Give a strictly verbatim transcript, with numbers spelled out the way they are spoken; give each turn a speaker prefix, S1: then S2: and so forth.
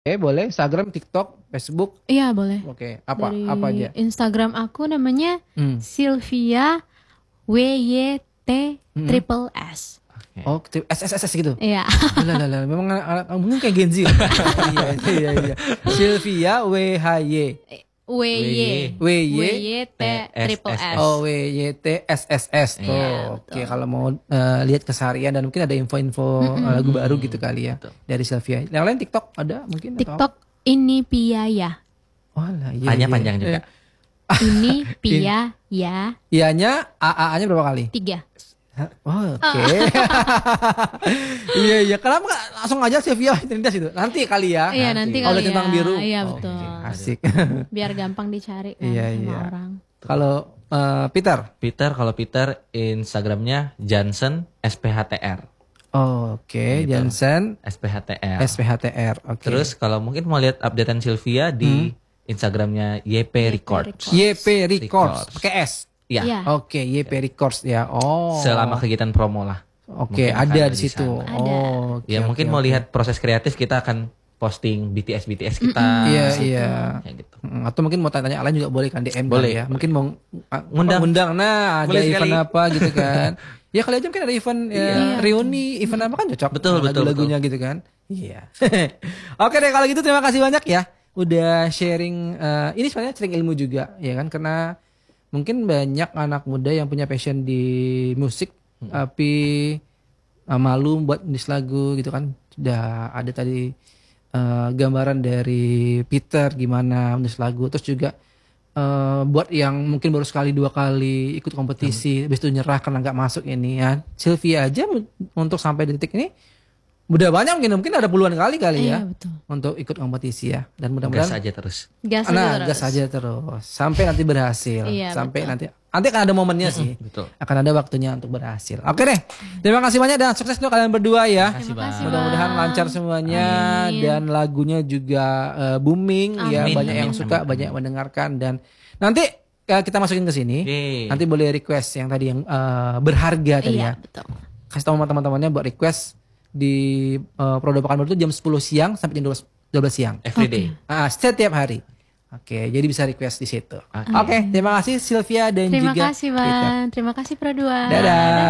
S1: Eh boleh Instagram, TikTok, Facebook.
S2: Iya boleh.
S1: Oke, apa
S2: Dari
S1: apa aja?
S2: Instagram aku namanya
S1: Hmm.
S2: Sylvia W Y T
S1: Hmm.
S2: triple S.
S1: Oh, S S S S gitu.
S2: Iya.
S1: Lah lah lah, memang anak- mungkin kayak Gen Z. Iya iya iya. Sylvia W H Y.
S2: W Y
S1: W Y
S2: W Y T triple S.
S1: Oh, W Y T S S S.
S2: Iya,
S1: Oh, oke.
S2: betul.
S1: Kalau mau eh, lihat keseharian dan mungkin ada info-info eh, lagu baru gitu kali ya dari Sylvia. Yang lain TikTok ada mungkin atau
S2: TikTok ini Piaya.
S1: apa? Oh lah, iya.
S3: A-nya
S1: iya.
S3: panjang juga.
S2: Ini Piaya
S1: Ianya A A-nya berapa kali?
S2: tiga.
S1: Oh, oke. Iya iya. Kenapa nggak langsung aja Sylvia Trinitas itu? Nanti kali ya.
S2: Iya nanti
S1: Kalau
S2: kali
S1: tentang
S2: ya.
S1: biru.
S2: Iya
S1: Oh,
S2: betul.
S1: oke. Asik.
S2: Biar gampang dicari kan
S1: Iya,
S2: sama
S1: iya.
S2: orang.
S1: Kalau eh, Peter.
S3: Peter, kalau Peter Instagramnya Johnson S P H T R.
S1: Oh, oke.
S3: Gitu.
S1: Johnson
S3: S P H T R.
S1: S P H T R. Oke.
S3: Terus kalau mungkin mau lihat updatean Sylvia di Instagramnya Y P Records.
S1: Y P Records.
S3: Records.
S1: Pakai S.
S3: Iya.
S2: Iya.
S1: Oke, Y P Records ya. Oh.
S3: Selama kegiatan promo lah.
S1: Oke,
S3: Mungkin akan
S1: ada
S3: ada
S1: di
S3: di
S1: situ.
S3: sana.
S1: Oh, oke,
S3: Ya mungkin
S1: oke,
S3: mau
S1: oke.
S3: lihat proses kreatif, kita akan posting B T S B T S kita.
S1: Iya,
S3: di situ.
S1: iya.
S3: Kayak gitu.
S1: Mm, Atau mungkin mau tanya-tanya lain juga boleh kan D M
S3: Boleh.
S1: kali ya. Mungkin mau ah,
S3: Ngundang.
S1: ngundang. Nah, ada
S3: Boleh
S1: event
S3: sekali.
S1: apa gitu kan. Ya kali aja mungkin ada event ya,
S2: Iya.
S1: reuni, event apa kan cocok.
S3: Betul, betul,
S1: Lagu-lagunya gitu kan. Iya. Oke deh kalau gitu terima kasih banyak ya. Udah sharing eh, ini sebenarnya sharing ilmu juga ya kan, karena mungkin banyak anak muda yang punya passion di musik tapi eh, malu buat nulis lagu gitu kan. Sudah ada tadi eh, gambaran dari Peter gimana nulis lagu, terus juga eh, buat yang mungkin baru sekali dua kali ikut kompetisi habis itu nyerah karena nggak masuk ini ya. Sylvia aja m- untuk sampai di titik ini udah banyak mungkin mungkin ada puluhan kali kali ya
S2: Iya betul.
S1: untuk ikut kompetisi ya, dan
S3: Gas
S1: mudah-mudahan
S3: aja terus.
S2: Gas aja
S1: nah
S2: terus.
S1: gas aja terus sampai nanti berhasil.
S2: Iya,
S1: Sampai
S2: betul.
S1: nanti nanti akan ada momennya sih.
S3: Betul.
S1: Akan ada waktunya untuk berhasil. Oke deh. Terima kasih banyak dan sukses untuk kalian berdua ya.
S2: Terima kasih,
S1: Mudah-mudahan
S2: Bang.
S1: lancar semuanya.
S2: Amin.
S1: Dan lagunya juga eh, booming ya,
S2: Amin,
S1: banyak yang
S3: amin,
S1: suka,
S3: amin,
S1: banyak yang mendengarkan, dan nanti eh, kita masukin ke sini.
S3: Yeay.
S1: Nanti boleh request yang tadi yang eh, berharga tadi ya.
S2: Iya betul.
S1: Kasih tahu sama teman-temannya buat request di uh, Prodo Pekanbaru itu jam sepuluh siang sampai jam dua belas dua belas siang.
S3: Every day.
S1: Ah, setiap hari. Oke, jadi bisa request di situ.
S3: Oke.
S1: Oke, terima kasih Sylvia dan
S2: Terima
S1: juga
S2: kasih
S1: Peter.
S2: Bang. Terima kasih Pro dua.
S1: Dadah.